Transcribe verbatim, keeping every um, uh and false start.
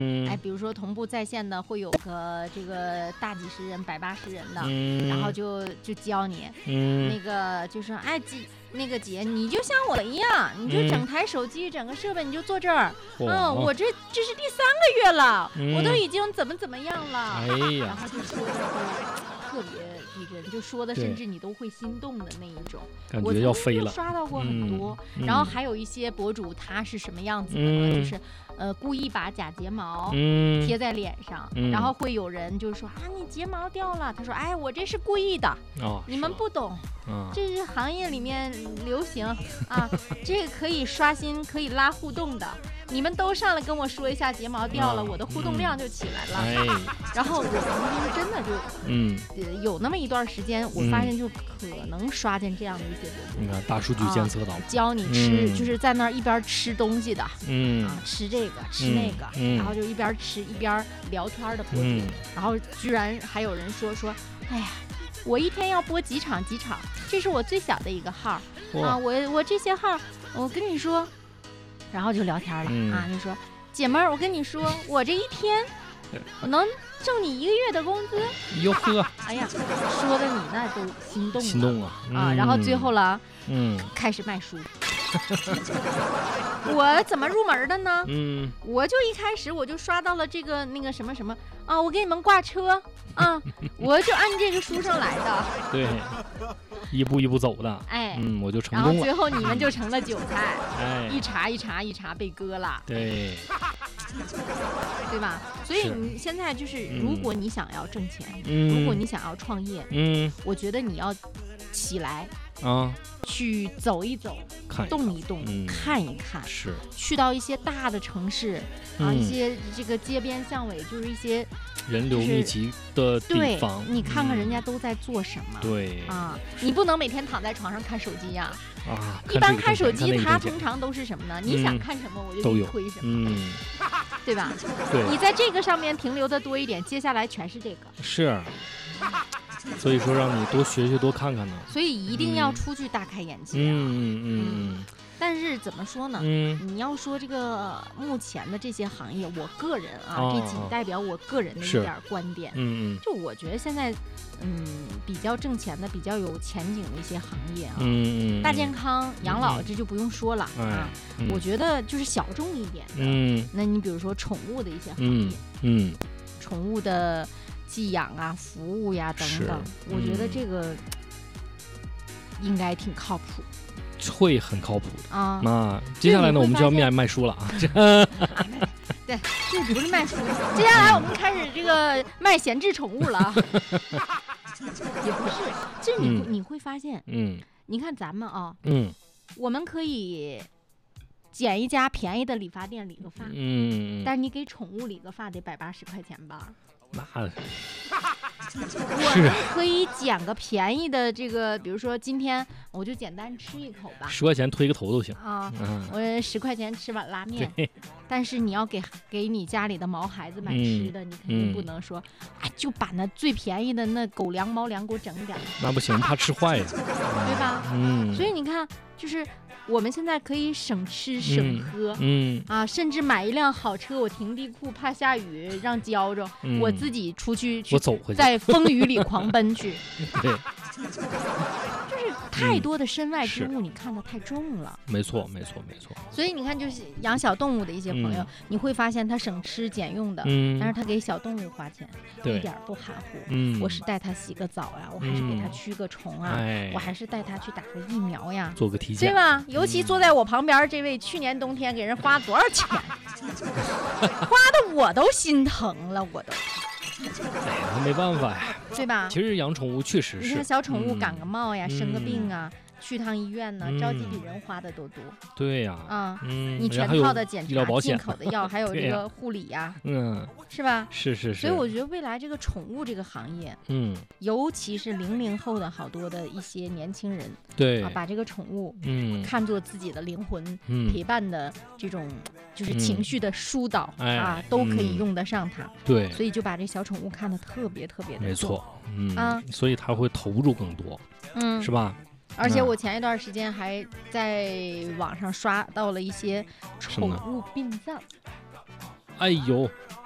嗯， 哎，比如说同步在线的会有个这个大几十人、百八十人的， 嗯、 然后就就教你， 嗯， 那个就说哎姐，那个姐，你就像我一样，你就整台手机、嗯、整个设备你就坐这儿，嗯、哦，我这这是第三个月了，嗯、我都已经怎么怎么样了， 哎呀， 然后就说的就特别逼真，就说的甚至你都会心动的那一种， 感觉要飞了。 我刷到过很多、 嗯， 然后还有一些博主他是什么样子的呢？ 嗯、 就是呃故意把假睫毛贴在脸上， 嗯、 然后会有人就是说啊你睫毛掉了，他说哎我这是故意的， 哦， 你们不懂。 嗯、 这是行业里面流行啊，这个可以刷新，可以拉互动的。你们都上来跟我说一下睫毛掉了，啊、我的互动量就起来了。 哎、 然后我曾经真的就， 嗯、 呃，有那么一段时间，我发现就可能刷见这样的一些博主。 你看大数据监测到、啊， 教你吃、 嗯， 就是在那儿一边吃东西的， 嗯啊，吃这个吃那个、 嗯， 然后就一边吃一边聊天的博主， 嗯、 然后居然还有人说说，哎呀。我一天要播几场几场，这是我最小的一个号啊！我我这些号，我跟你说，然后就聊天了、 嗯、 啊，就说姐们儿，我跟你说，我这一天我能挣你一个月的工资。 哟呵， 哎呀，说的你那都心动了， 心动啊！嗯、 啊！然后最后了， 嗯， 开始卖书。我怎么入门的呢？ 嗯， 我就一开始我就刷到了这个那个什么什么啊，我给你们挂车啊，我就按这个书上来的。 对，一步一步走的。 哎， 嗯，我就成功了。 然后最后你们就成了韭菜， 哎， 一茬一茬一茬被割了。 对， 对吧？所以你现在就是，如果你想要挣钱， 嗯、 如果你想要创业， 嗯， 我觉得你要起来。 啊， 去走一走， 看一动一动、 嗯， 看一看， 是去到一些大的城市、 嗯、 啊，一些这个街边巷尾，就是一些人流密集的地方， 对，你看看人家都在做什么。 对、 嗯、啊，你不能每天躺在床上看手机呀。 啊， 一般看手机，它它通常都是什么呢？你想看什么，我就给你推什么， 嗯， 对吧？ 对， 你在这个上面停留的多一点，接下来全是这个。 是。所以说让你多学学多看看呢， 所以一定要出去大开眼界、啊。 嗯嗯嗯嗯。 但是怎么说呢？ 嗯， 你要说这个目前的这些行业，我个人啊， 哦、 这仅代表我个人的一点观点。 嗯嗯。 就我觉得现在，嗯，比较挣钱的、比较有前景的一些行业啊， 嗯嗯， 大健康、养老这就不用说了、 嗯、 啊、 嗯。 我觉得就是小众一点的， 嗯， 那你比如说宠物的一些行业， 嗯，嗯宠物的寄养啊、服务呀等等， 嗯、 我觉得这个应该挺靠谱。 会很靠谱的啊！ 那接下来呢，我们就要面卖书了啊！ 啊对，这不是卖书，接下来我们开始这个卖闲置宠物了啊！也不是，这你、嗯、你会发现， 嗯， 你看咱们啊， 嗯，我们可以捡一家便宜的理发店理个发， 嗯， 但是你给宠物理个发得百八十块钱吧？ 那。 我们可以捡个便宜的这个，比如说今天我就简单吃一口吧， 十块钱推个头都行啊。嗯、我十块钱吃碗拉面，但是你要给给你家里的毛孩子买吃的，嗯、你肯定不能说，啊、嗯，就把那最便宜的那狗粮、猫粮给我整点。 那不行，怕吃坏呀， 对吧？ 嗯。 所以你看，就是我们现在可以省吃省喝， 嗯, 嗯啊，甚至买一辆好车，我停地库，怕下雨让浇着， 嗯、 我自己出去去， 我走回去， 在风雨里狂奔去。 对， 就是太多的身外之物，你看得太重了。 嗯、没错，没错，没错。 所以你看，就是养小动物的一些朋友， 嗯、 你会发现他省吃俭用的， 嗯， 但是他给小动物花钱，一点不含糊。 嗯， 我是带他洗个澡呀，我还是给他驱个虫啊， 嗯、 我还是带他去打个疫苗呀， 做个体检， 对吧？尤其坐在我旁边这位，去年冬天给人花多少钱，花的我都心疼了，我都。 哎，没办法呀， 对吧？ 其实养宠物确实是， 你看小宠物感个冒呀， 嗯、 生个病啊。嗯，去趟医院呢， 嗯、 着急比人花的都多。 对呀、 啊，啊， 嗯， 你全套的检查、进口的药，还有这个护理呀， 嗯， 是吧？ 是是是。 所以我觉得未来这个宠物这个行业， 嗯， 尤其是零零后的好多的一些年轻人， 对啊，把这个宠物， 嗯， 看作自己的灵魂， 嗯， 陪伴的这种就是情绪的疏导、 嗯、 啊， 哎、 都可以用得上它。 对， 所以就把这小宠物看得特别特别的没错，嗯啊， 所以他会投入更多， 嗯， 是吧？ 而且我前一段时间还在网上刷到了一些宠物殡葬。 哎呦，